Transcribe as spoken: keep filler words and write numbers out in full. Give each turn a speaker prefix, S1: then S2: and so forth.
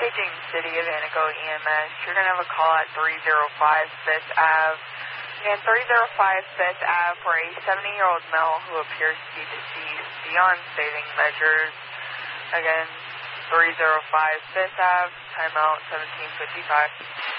S1: paging City of Anaco E M S. You're going to have a call at three oh five Fifth Avenue. Again, three oh five Fifth Avenue for a seventy-year-old male who appears to be deceased beyond saving measures. Again, three oh five Fifth Avenue, timeout seventeen fifty-five.